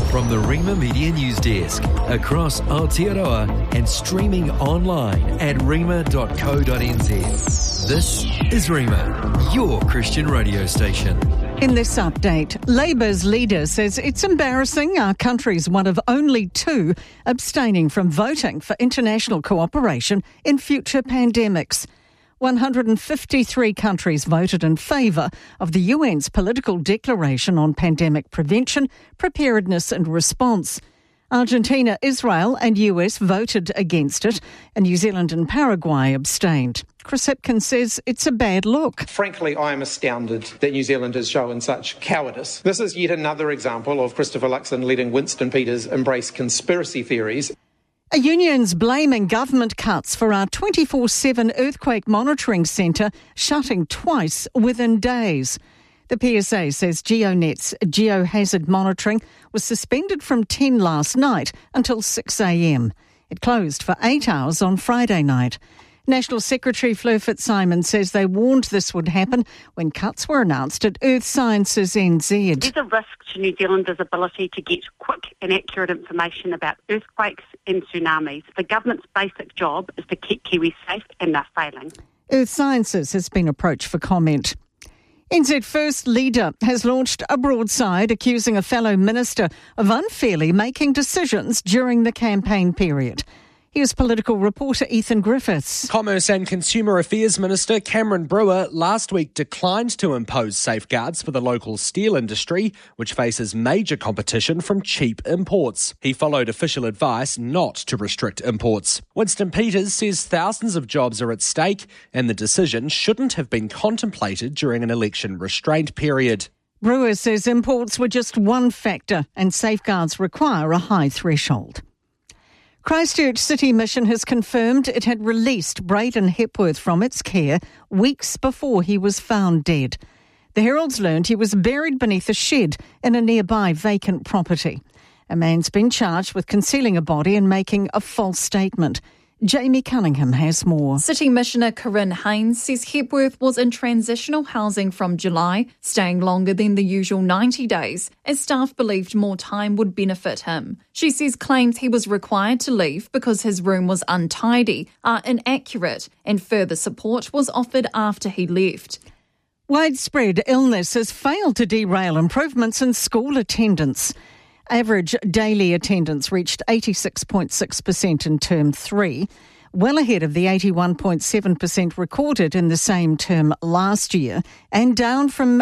From the Rima Media News Desk, across Aotearoa and streaming online at rima.co.nz. This is Rima, your Christian radio station. In this update, Labour's leader says it's embarrassing our country's one of only two abstaining from voting for international cooperation in future pandemics. 153 countries voted in favour of the UN's political declaration on pandemic prevention, preparedness and response. Argentina, Israel and US voted against it, and New Zealand and Paraguay abstained. Chris Hipkins says it's a bad look. Frankly, I am astounded that New Zealand has shown such cowardice. This is yet another example of Christopher Luxon letting Winston Peters embrace conspiracy theories. A union's blaming government cuts for our 24/7 earthquake monitoring centre shutting twice within days. The PSA says GeoNet's geohazard monitoring was suspended from 10 last night until 6 a.m. It closed for 8 hours on Friday night. National Secretary Fleur Fitzsimons says they warned this would happen when cuts were announced at Earth Sciences NZ. There's a risk to New Zealanders' ability to get quick and accurate information about earthquakes and tsunamis. The government's basic job is to keep Kiwis safe, and they're failing. Earth Sciences has been approached for comment. NZ First leader has launched a broadside accusing a fellow minister of unfairly making decisions during the campaign period. Here's political reporter Ethan Griffiths. Commerce and Consumer Affairs Minister Cameron Brewer last week declined to impose safeguards for the local steel industry, which faces major competition from cheap imports. He followed official advice not to restrict imports. Winston Peters says thousands of jobs are at stake and the decision shouldn't have been contemplated during an election restraint period. Brewer says imports were just one factor and safeguards require a high threshold. Christchurch City Mission has confirmed it had released Braden Hepworth from its care weeks before he was found dead. The Herald's learned he was buried beneath a shed in a nearby vacant property. A man's been charged with concealing a body and making a false statement. Jamie Cunningham has more. City Missioner Corinne Haynes says Hepworth was in transitional housing from July, staying longer than the usual 90 days, as staff believed more time would benefit him. She says claims he was required to leave because his room was untidy are inaccurate, and further support was offered after he left. Widespread illness has failed to derail improvements in school attendance. Average daily attendance reached 86.6% in Term 3, well ahead of the 81.7% recorded in the same term last year and down from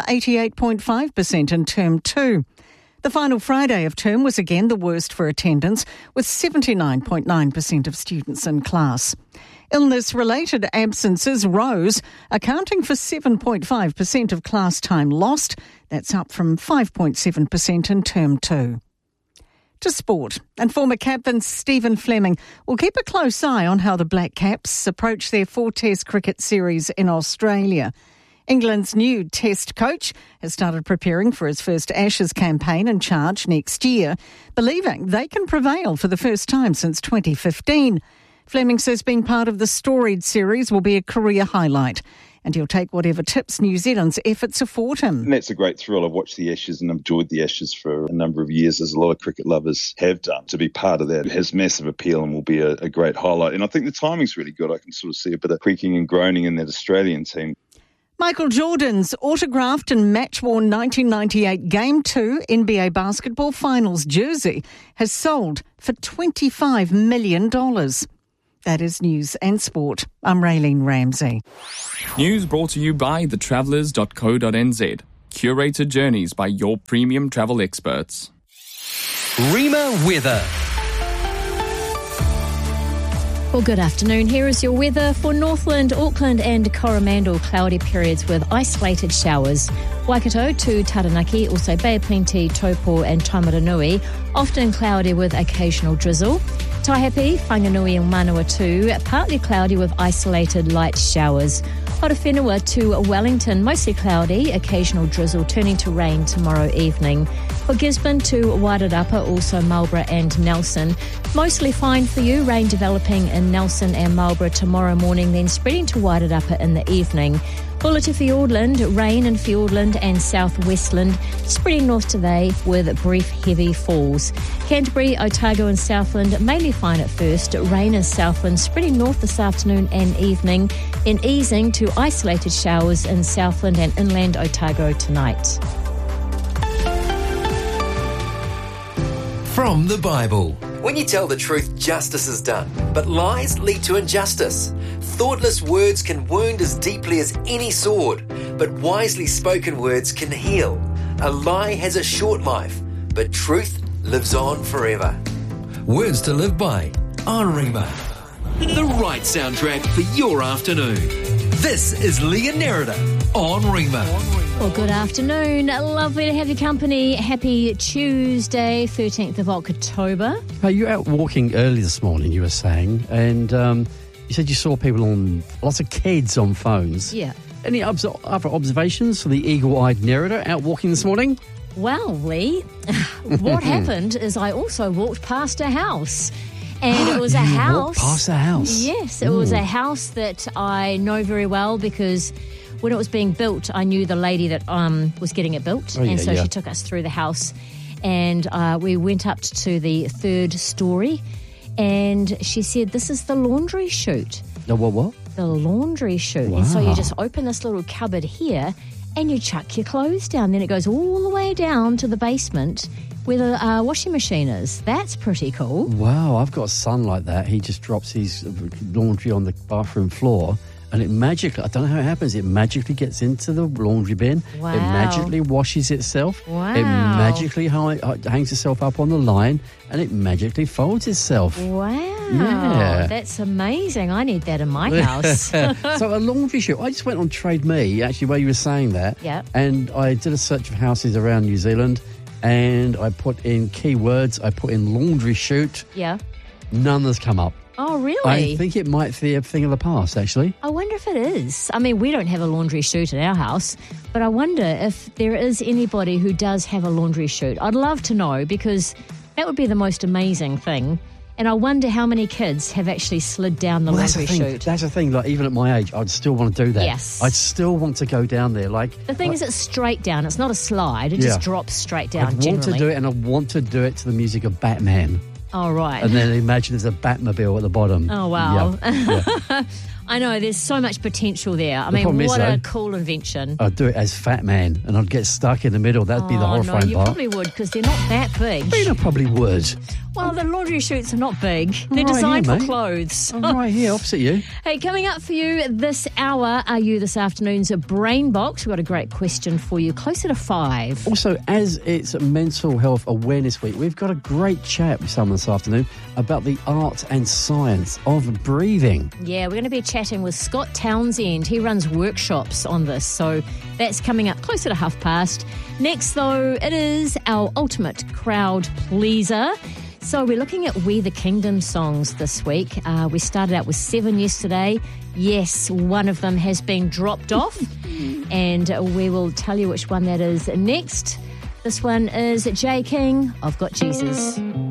88.5% in Term 2. The final Friday of term was again the worst for attendance, with 79.9% of students in class. Illness-related absences rose, accounting for 7.5% of class time lost. That's up from 5.7% in Term 2. To sport, and former captain Stephen Fleming will keep a close eye on how the Black Caps approach their 4-Test cricket series in Australia. England's new Test coach has started preparing for his first Ashes campaign in charge next year, believing they can prevail for the first time since 2015. Fleming says being part of the storied series will be a career highlight, and he'll take whatever tips New Zealand's efforts afford him. And that's a great thrill. I've watched the Ashes and enjoyed the Ashes for a number of years, as a lot of cricket lovers have done. To be part of that has massive appeal and will be a great highlight. And I think the timing's really good. I can sort of see a bit of creaking and groaning in that Australian team. Michael Jordan's autographed and match-worn 1998 Game 2 NBA Basketball Finals jersey has sold for $25 million. That is news and sport. I'm Raylene Ramsey. News brought to you by thetravellers.co.nz. Curated journeys by your premium travel experts. Rima weather. Well, good afternoon. Here is your weather for Northland, Auckland and Coromandel. Cloudy periods with isolated showers. Waikato to Taranaki, also Bay of Plenty, Taupo and Taumaranui, often cloudy with occasional drizzle. Taihape, Whanganui and Manawatu, partly cloudy with isolated light showers. Horowhenua to Wellington, mostly cloudy, occasional drizzle turning to rain tomorrow evening. For Gisborne to Wairarapa, also Marlborough and Nelson, mostly fine for you, rain developing in Nelson and Marlborough tomorrow morning, then spreading to Wairarapa in the evening. Bulla to Fiordland, rain in Fiordland and southwestland, spreading north today with brief heavy falls. Canterbury, Otago and Southland mainly fine at first. Rain in Southland, spreading north this afternoon and evening, in easing to isolated showers in Southland and inland Otago tonight. From the Bible. When you tell the truth, justice is done, but lies lead to injustice. Thoughtless words can wound as deeply as any sword, but wisely spoken words can heal. A lie has a short life, but truth lives on forever. Words to live by on Rima. The right soundtrack for your afternoon. This is Leah Nerida on Rima. Well, good afternoon. Lovely to have your company. Happy Tuesday, 13th of October. You were out walking early this morning, you were saying, and you said you saw people lots of kids on phones. Yeah. Any other observations for the eagle-eyed narrator out walking this morning? Well, Lee, what happened is I also walked past a house. And it was a house. Walked past a house? Yes, it was a house that I know very well because when it was being built, I knew the lady that was getting it built. She took us through the house and we went up to the 3rd story and she said, this is the laundry chute. The what? The laundry chute. Wow. And so you just open this little cupboard here and you chuck your clothes down. Then it goes all the way down to the basement where the washing machine is. That's pretty cool. Wow, I've got a son like that. He just drops his laundry on the bathroom floor and it magically, I don't know how it happens, it magically gets into the laundry bin. Wow. It magically washes itself. Wow. It magically hangs itself up on the line and it magically folds itself. Wow. Yeah. That's amazing. I need that in my house. So a laundry chute. I just went on Trade Me, actually, where you were saying that. Yeah. And I did a search of houses around New Zealand and I put in keywords. I put in laundry chute. Yeah. None has come up. Oh, really? I think it might be a thing of the past, actually. I wonder if it is. I mean, we don't have a laundry chute in our house, but I wonder if there is anybody who does have a laundry chute. I'd love to know because that would be the most amazing thing. And I wonder how many kids have actually slid down the laundry chute. That's the thing. Like, even at my age, I'd still want to do that. Yes. I'd still want to go down there. The thing is, it's straight down. It's not a slide. It just drops straight down. I'd want to do it, and I want to do it to the music of Batman. Oh, right. And then imagine there's a Batmobile at the bottom. Oh, wow. Yeah. I know, there's so much potential there. I mean, what a cool invention. I'd do it as Fat Man, and I'd get stuck in the middle. That'd be the horrifying part. You probably would, because they're not that big. I probably would. Well, the laundry chutes are not big. They're designed for clothes. I'm right here, opposite you. Hey, coming up for you this hour, are you this afternoon's Brain Box? We've got a great question for you, closer to 5. Also, as it's Mental Health Awareness Week, we've got a great chat with someone this afternoon about the art and science of breathing. Yeah, we're going to be chatting with Scott Townsend. He runs workshops on this, so that's coming up closer to 5:30. Next, though, it is our ultimate crowd pleaser. So we're looking at We the Kingdom songs this week. We started out with 7 yesterday. Yes, one of them has been dropped off, and we will tell you which one that is next. This one is J. King, I've Got Jesus.